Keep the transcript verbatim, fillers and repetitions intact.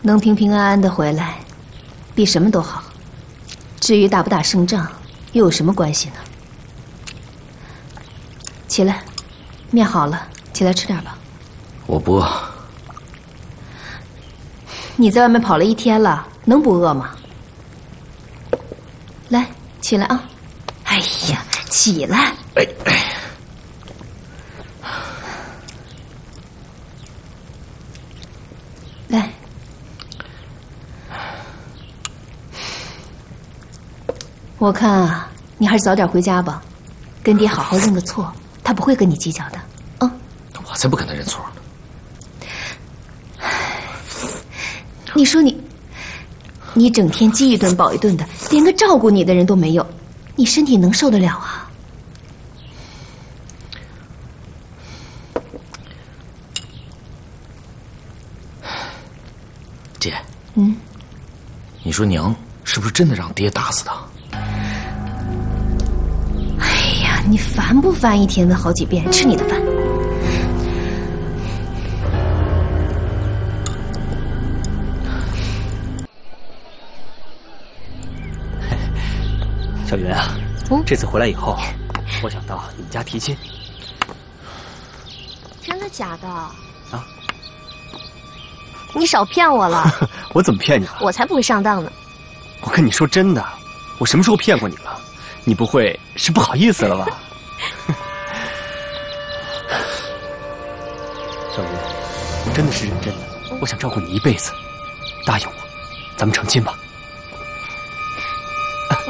能平平安安的回来，比什么都好。至于打不打胜仗，又有什么关系呢？起来，面好了，起来吃点吧。 我不饿。 你在外面跑了一天了，能不饿吗？来，起来啊！哎呀，起来！哎哎。 来，我看啊，你还是早点回家吧，跟爹好好认个错，他不会跟你计较的。嗯， 我才不跟他认错呢。 你说你，你整天饥一顿饱一顿的，连个照顾你的人都没有，你身体能受得了啊？ 姐， 嗯， 你说娘是不是真的让爹打死他？ 哎呀，你烦不烦？一天的好几遍，吃你的饭。 小云啊，嗯，这次回来以后，我想到你们家提亲。 真的假的？ 啊。 你少骗我了！ 我怎么骗你了？ 我才不会上当呢！ 我跟你说真的，我什么时候骗过你了？你不会是不好意思了吧？小云，我真的是认真的，我想照顾你一辈子，答应我，咱们成亲吧。